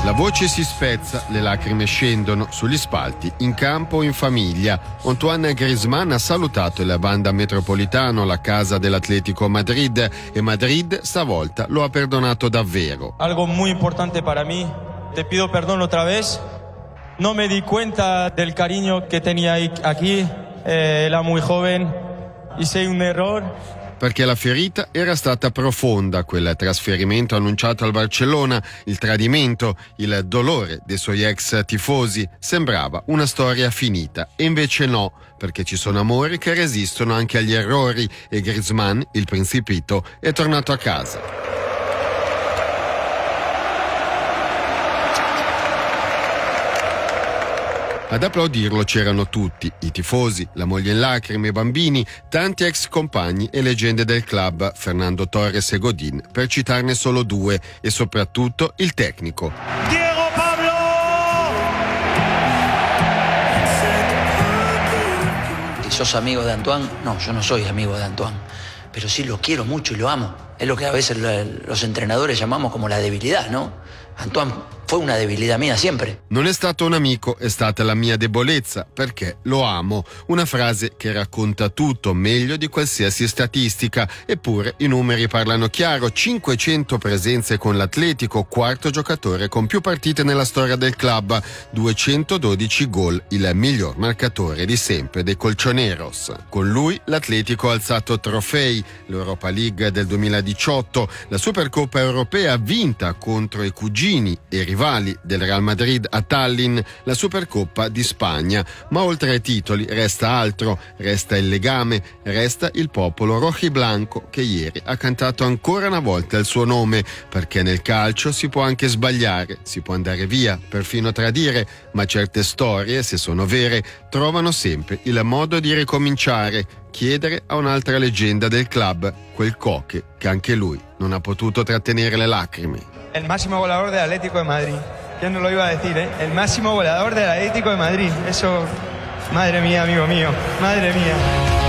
La voce si spezza, le lacrime scendono sugli spalti, in campo o in famiglia. Antoine Griezmann ha salutato il Wanda Metropolitano, la casa dell'Atlético Madrid, e Madrid stavolta lo ha perdonato davvero. Algo muy importante para mí. Te pido perdón otra vez. No me di cuenta del cariño que tenía aquí. Era muy joven. Hice un error. Perché la ferita era stata profonda, quel trasferimento annunciato al Barcellona, il tradimento, il dolore dei suoi ex tifosi, sembrava una storia finita. E invece no, perché ci sono amori che resistono anche agli errori e Griezmann, il principito, è tornato a casa. Ad applaudirlo c'erano tutti, i tifosi, la moglie in lacrime, i bambini, tanti ex compagni e leggende del club, Fernando Torres e Godín, per citarne solo due, e soprattutto il tecnico. Diego Pablo! ¿Sos amigo de Antoine? No, yo no soy amigo de Antoine, pero sí lo quiero mucho y lo amo. Es lo que a veces los entrenadores llamamos como la debilidad, ¿no? Antoine fue una debilidad mia sempre. Non è stato un amico, è stata la mia debolezza, perché lo amo. Una frase che racconta tutto, meglio di qualsiasi statistica. Eppure i numeri parlano chiaro: 500 presenze con l'Atletico, quarto giocatore con più partite nella storia del club, 212 gol, il miglior marcatore di sempre dei Colchoneros. Con lui l'Atletico ha alzato trofei, l'Europa League del 2018, la Supercoppa europea vinta contro i cugini e rivali del Real Madrid a Tallinn, la Supercoppa di Spagna. Ma oltre ai titoli resta altro, resta il legame, resta il popolo rojiblanco che ieri ha cantato ancora una volta il suo nome, perché nel calcio si può anche sbagliare, si può andare via, perfino tradire, ma certe storie, se sono vere, trovano sempre il modo di ricominciare, chiedere a un'altra leggenda del club, quel Coque, che anche lui non ha potuto trattenere le lacrime. El máximo goleador del Atlético de Madrid. ¿Quién no lo iba a decir, eh? El máximo goleador del Atlético de Madrid. Eso, madre mía, amigo mío. Madre mía.